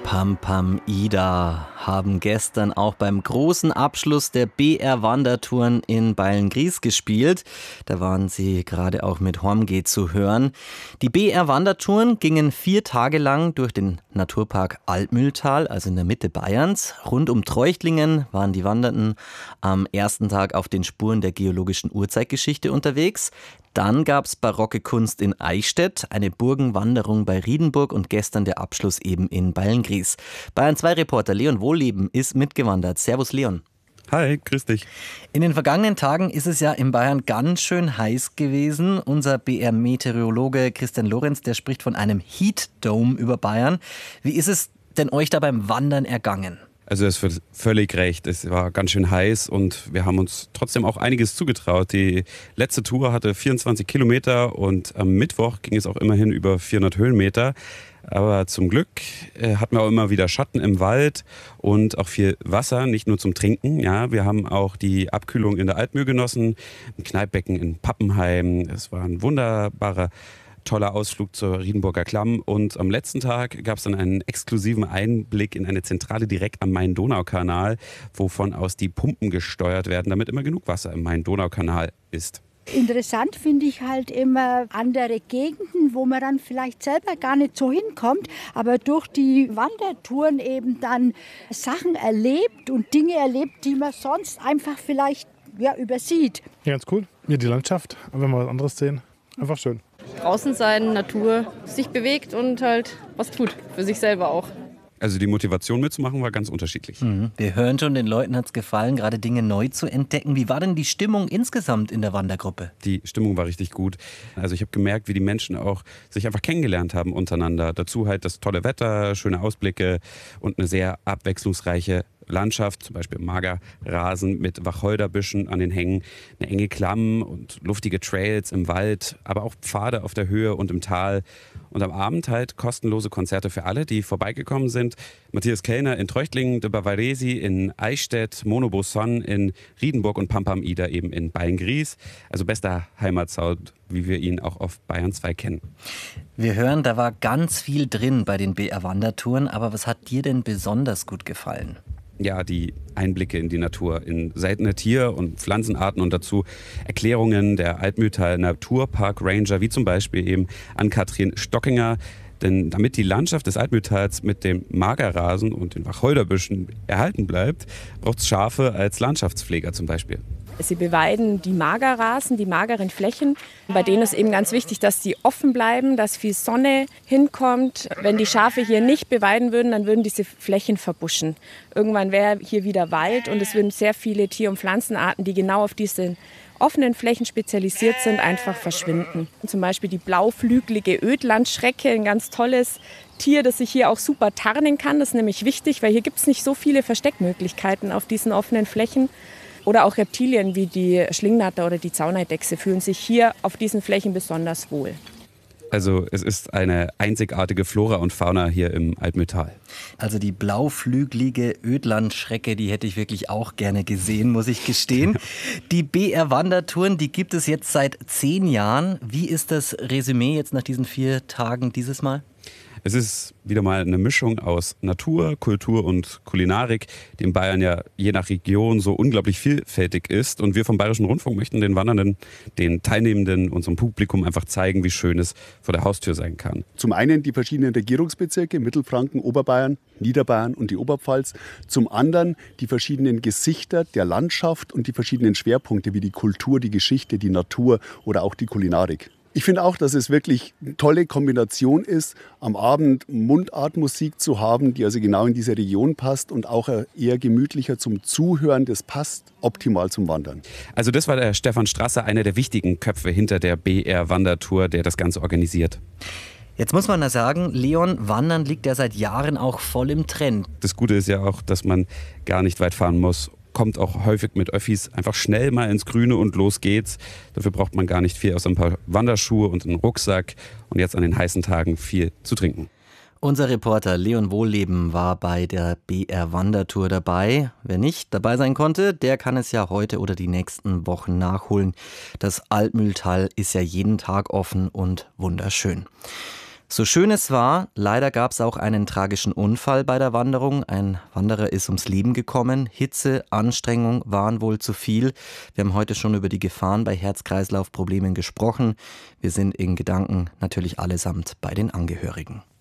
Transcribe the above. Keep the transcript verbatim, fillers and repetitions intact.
Pam Pam Ida haben gestern auch beim großen Abschluss der B R-Wandertouren in Beilngries gespielt. Da waren sie gerade auch mit Hormgeh zu hören. Die B R-Wandertouren gingen vier Tage lang durch den Naturpark Altmühltal, also in der Mitte Bayerns. Rund um Treuchtlingen waren die Wandernden am ersten Tag auf den Spuren der geologischen Urzeitgeschichte unterwegs. Dann gab es barocke Kunst in Eichstätt, eine Burgenwanderung bei Riedenburg und gestern der Abschluss eben in Beilngries. Bayern zwei Reporter Leon Wohlleben ist mitgewandert. Servus Leon. Hi, grüß dich. In den vergangenen Tagen ist es ja in Bayern ganz schön heiß gewesen. Unser B R-Meteorologe Christian Lorenz, der spricht von einem Heat Dome über Bayern. Wie ist es denn euch da beim Wandern ergangen? Also es ist völlig recht, es war ganz schön heiß und wir haben uns trotzdem auch einiges zugetraut. Die letzte Tour hatte vierundzwanzig Kilometer und am Mittwoch ging es auch immerhin über vierhundert Höhenmeter. Aber zum Glück äh, hatten wir auch immer wieder Schatten im Wald und auch viel Wasser, nicht nur zum Trinken. Ja, wir haben auch die Abkühlung in der Altmühl genossen, im Kneippbecken in Pappenheim. Es war ein wunderbarer toller Ausflug zur Riedenburger Klamm und am letzten Tag gab es dann einen exklusiven Einblick in eine Zentrale direkt am Main-Donau-Kanal, wovon aus die Pumpen gesteuert werden, damit immer genug Wasser im Main-Donau-Kanal ist. Interessant finde ich halt immer andere Gegenden, wo man dann vielleicht selber gar nicht so hinkommt, aber durch die Wandertouren eben dann Sachen erlebt und Dinge erlebt, die man sonst einfach vielleicht ja, übersieht. Ja, ganz cool. Ja, die Landschaft, wenn wir was anderes sehen, einfach schön. Draußen sein, Natur, sich bewegt und halt was tut, für sich selber auch. Also die Motivation mitzumachen war ganz unterschiedlich. Mhm. Wir hören schon, den Leuten hat es gefallen, gerade Dinge neu zu entdecken. Wie war denn die Stimmung insgesamt in der Wandergruppe? Die Stimmung war richtig gut. Also ich habe gemerkt, wie die Menschen auch sich einfach kennengelernt haben untereinander. Dazu halt das tolle Wetter, schöne Ausblicke und eine sehr abwechslungsreiche Landschaft, zum Beispiel Magerrasen mit Wacholderbüschen an den Hängen, eine enge Klamm und luftige Trails im Wald, aber auch Pfade auf der Höhe und im Tal. Und am Abend halt kostenlose Konzerte für alle, die vorbeigekommen sind. Matthias Kellner in Treuchtlingen, de Bavaresi in Eichstätt, Mono Bosson in Riedenburg und Pam Pam Ida eben in Beilngries. Also bester Heimatsound, wie wir ihn auch auf Bayern zwei kennen. Wir hören, da war ganz viel drin bei den B R-Wandertouren. Aber was hat dir denn besonders gut gefallen? Ja, die Einblicke in die Natur, in seltene Tier- und Pflanzenarten und dazu Erklärungen der Altmühltal Naturpark Ranger, wie zum Beispiel eben Ann-Kathrin Stockinger. Denn damit die Landschaft des Altmühltals mit dem Magerrasen und den Wacholderbüschen erhalten bleibt, braucht es Schafe als Landschaftspfleger zum Beispiel. Sie beweiden die Magerrasen, die mageren Flächen. Bei denen ist eben ganz wichtig, dass die offen bleiben, dass viel Sonne hinkommt. Wenn die Schafe hier nicht beweiden würden, dann würden diese Flächen verbuschen. Irgendwann wäre hier wieder Wald und es würden sehr viele Tier- und Pflanzenarten, die genau auf diese offenen Flächen spezialisiert sind, einfach verschwinden. Zum Beispiel die blauflügelige Ödlandschrecke, ein ganz tolles Tier, das sich hier auch super tarnen kann. Das ist nämlich wichtig, weil hier gibt es nicht so viele Versteckmöglichkeiten auf diesen offenen Flächen. Oder auch Reptilien wie die Schlingnatter oder die Zauneidechse fühlen sich hier auf diesen Flächen besonders wohl. Also es ist eine einzigartige Flora und Fauna hier im Altmühltal. Also die blauflügelige Ödlandschrecke, die hätte ich wirklich auch gerne gesehen, muss ich gestehen. Die B R-Wandertouren, die gibt es jetzt seit zehn Jahren. Wie ist das Resümee jetzt nach diesen vier Tagen dieses Mal? Es ist wieder mal eine Mischung aus Natur, Kultur und Kulinarik, die in Bayern ja je nach Region so unglaublich vielfältig ist. Und wir vom Bayerischen Rundfunk möchten den Wandernden, den Teilnehmenden, unserem Publikum einfach zeigen, wie schön es vor der Haustür sein kann. Zum einen die verschiedenen Regierungsbezirke, Mittelfranken, Oberbayern, Niederbayern und die Oberpfalz. Zum anderen die verschiedenen Gesichter der Landschaft und die verschiedenen Schwerpunkte wie die Kultur, die Geschichte, die Natur oder auch die Kulinarik. Ich finde auch, dass es wirklich eine tolle Kombination ist, am Abend Mundartmusik zu haben, die also genau in diese Region passt und auch eher gemütlicher zum Zuhören. Das passt optimal zum Wandern. Also das war der Stefan Strasser, einer der wichtigen Köpfe hinter der B R-Wandertour, der das Ganze organisiert. Jetzt muss man da sagen, Leon, Wandern liegt ja seit Jahren auch voll im Trend. Das Gute ist ja auch, dass man gar nicht weit fahren muss. Kommt auch häufig mit Öffis einfach schnell mal ins Grüne und los geht's. Dafür braucht man gar nicht viel, außer ein paar Wanderschuhe und einen Rucksack und jetzt an den heißen Tagen viel zu trinken. Unser Reporter Leon Wohlleben war bei der B R-Wandertour dabei. Wer nicht dabei sein konnte, der kann es ja heute oder die nächsten Wochen nachholen. Das Altmühltal ist ja jeden Tag offen und wunderschön. So schön es war, leider gab es auch einen tragischen Unfall bei der Wanderung. Ein Wanderer ist ums Leben gekommen. Hitze, Anstrengung waren wohl zu viel. Wir haben heute schon über die Gefahren bei Herz-Kreislauf-Problemen gesprochen. Wir sind in Gedanken natürlich allesamt bei den Angehörigen.